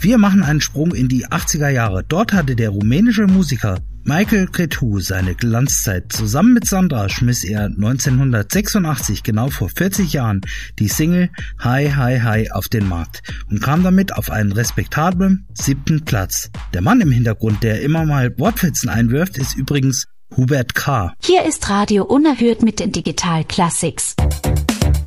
Wir machen einen Sprung in die 80er Jahre. Dort hatte der rumänische Musiker Michael Cretu seine Glanzzeit. Zusammen mit Sandra schmiss er 1986, genau vor 40 Jahren, die Single Hi Hi Hi auf den Markt und kam damit auf einen respektablen 7. Platz. Der Mann im Hintergrund, der immer mal Wortfetzen einwirft, ist übrigens Hubert K. Hier ist Radio Unerhört mit den Digital Classics.